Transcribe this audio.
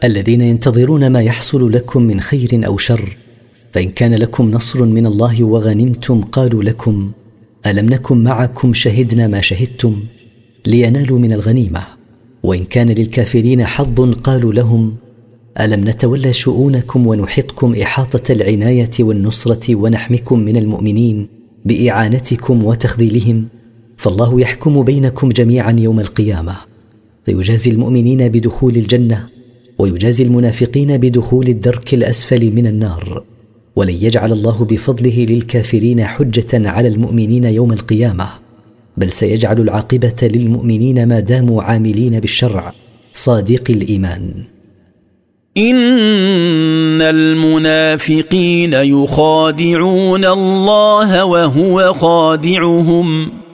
الذين ينتظرون ما يحصل لكم من خير أو شر، فإن كان لكم نصر من الله وغنمتم قالوا لكم ألم نكن معكم شهدنا ما شهدتم، لينالوا من الغنيمة. وإن كان للكافرين حظ قالوا لهم ألم نتولى شؤونكم ونحطكم إحاطة العناية والنصرة ونحمكم من المؤمنين بإعانتكم وتخذيلهم، فالله يحكم بينكم جميعا يوم القيامة، فيجازي المؤمنين بدخول الجنة ويجازي المنافقين بدخول الدرك الأسفل من النار. ولن يجعل الله بفضله للكافرين حجة على المؤمنين يوم القيامة، بل سيجعل العاقبة للمؤمنين ما داموا عاملين بالشرع صادق الإيمان. إن المنافقين يخادعون الله وهو خادعهم